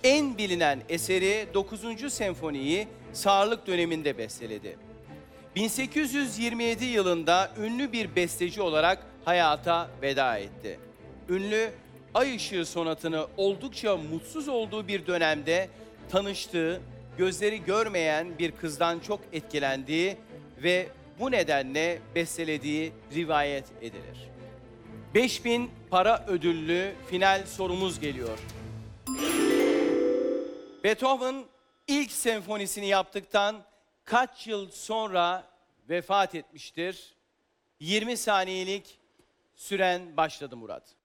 En bilinen eseri 9. senfoniyi Sağırlık döneminde besteledi. 1827 yılında ünlü bir besteci olarak hayata veda etti. Ünlü Ay Işığı sonatını oldukça mutsuz olduğu bir dönemde tanıştığı, gözleri görmeyen bir kızdan çok etkilendiği ve bu nedenle bestelediği rivayet edilir. 5000 para ödüllü final sorumuz geliyor. Beethoven ilk senfonisini yaptıktan kaç yıl sonra vefat etmiştir? 20 saniyelik süren başladı Murat.